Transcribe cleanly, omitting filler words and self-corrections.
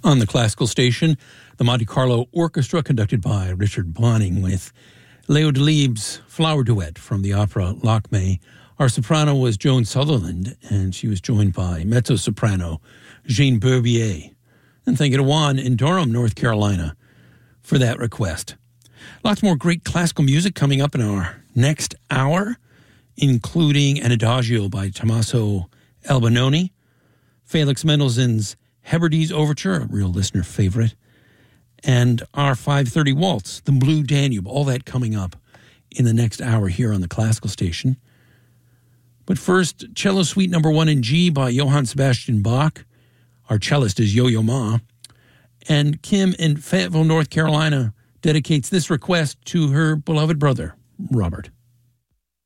On the classical station, the Monte Carlo Orchestra, conducted by Richard Bonning, with Leo Delibes' Flower Duet from the opera Lakme. Our soprano was Joan Sutherland, and she was joined by mezzo-soprano Jean Berbier. And thank you to Juan in Durham, North Carolina, for that request. Lots more great classical music coming up in our next hour, including an Adagio by Tommaso Albinoni, Felix Mendelssohn's Hebrides Overture, a real listener favorite, and our 5:30 Waltz, the Blue Danube, all that coming up in the next hour here on the classical station. But first, Cello Suite No. 1 in G by Johann Sebastian Bach. Our cellist is Yo-Yo Ma. And Kim in Fayetteville, North Carolina, dedicates this request to her beloved brother, Robert.